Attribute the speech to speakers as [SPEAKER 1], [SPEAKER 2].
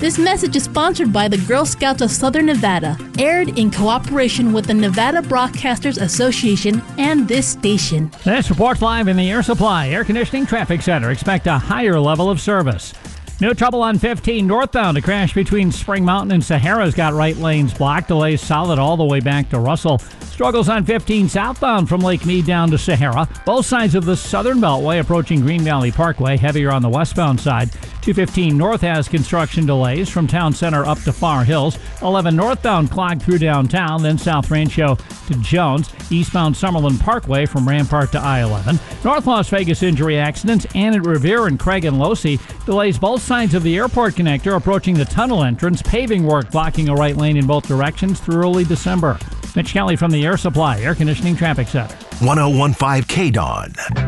[SPEAKER 1] This message is sponsored by the Girl Scouts of Southern Nevada, aired in cooperation with the Nevada Broadcasters Association and this station.
[SPEAKER 2] This report's live in the Air Supply Air Conditioning Traffic Center. Expect a higher level of service. No trouble on 15 northbound. A crash between Spring Mountain and Sahara's got right lanes blocked. Delays solid all the way back to Russell. Struggles on 15 southbound from Lake Mead down to Sahara. Both sides of the Southern Beltway approaching Green Valley Parkway. Heavier on the westbound side. 215 north has construction delays from Town Center up to Far Hills. 11 northbound clogged through downtown, then South Rancho to Jones. Eastbound Summerlin Parkway from Rampart to I-11. North Las Vegas injury accidents. Ann at Revere and Craig and Losey. Delays both sides of the airport connector approaching the tunnel entrance. Paving work blocking a right lane in both directions through early December. Mitch Kelly from the Air Supply Air Conditioning Traffic Center.
[SPEAKER 3] 1015 KDON.